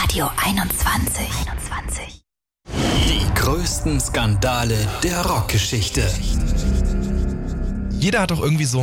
Radio 21. Die größten Skandale der Rockgeschichte. Jeder hat doch irgendwie so